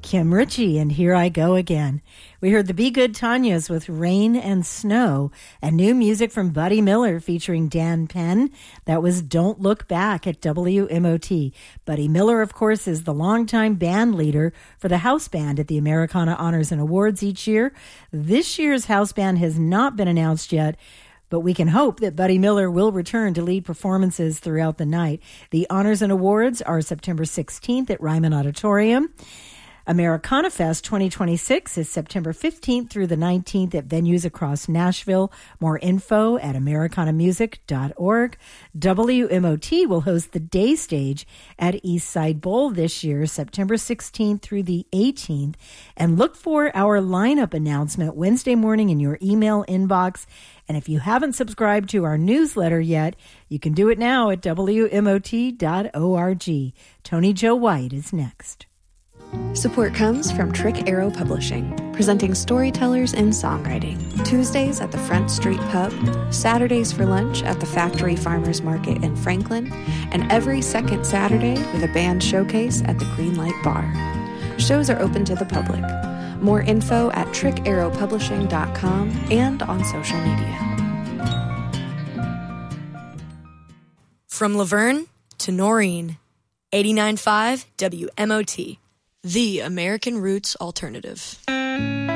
Kim Ritchie, and Here I Go Again. We heard the Be Good Tanyas with Rain and Snow, and new music from Buddy Miller featuring Dan Penn. That was Don't Look Back at WMOT. Buddy Miller, of course, is the longtime band leader for the house band at the Americana Honors and Awards each year. This year's house band has not been announced yet, but we can hope that Buddy Miller will return to lead performances throughout the night. The Honors and Awards are September 16th at Ryman Auditorium. Americana Fest 2026 is September 15th through the 19th at venues across Nashville. More info at americanamusic.org. WMOT will host the day stage at Eastside Bowl this year, September 16th through the 18th. And look for our lineup announcement Wednesday morning in your email inbox. And if you haven't subscribed to our newsletter yet, you can do it now at WMOT.org. Tony Joe White is next. Support comes from Trick Arrow Publishing, presenting storytellers in songwriting. Tuesdays at the Front Street Pub, Saturdays for lunch at the Factory Farmers Market in Franklin, and every second Saturday with a band showcase at the Greenlight Bar. Shows are open to the public. More info at trickarrowpublishing.com and on social media. From Laverne to Noreen, 89.5 WMOT. The American Roots Alternative.